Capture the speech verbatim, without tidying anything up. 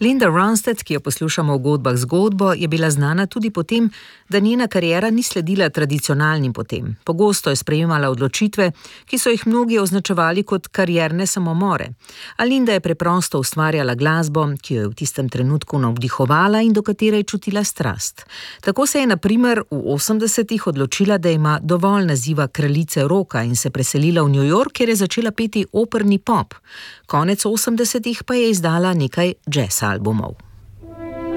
Linda Ronstadt, ki jo poslušamo v Godbah zgodbo, je bila znana tudi po tem, da njena kariera ni sledila tradicionalnim potem. Pogosto je sprejemala odločitve, ki so jih mnogi označevali kot karierne samomore. A Linda je preprosto ustvarjala glasbo, ki jo je v tistem trenutku navdihovala in do katere je čutila strast. Tako se je na primer v osemdesetih odločila, da ima dovolj naziva kraljice roka in se preselila v New York, kjer je začela peti operni pop. Konec osemdesetih pa je izdala nekaj jazz albumov.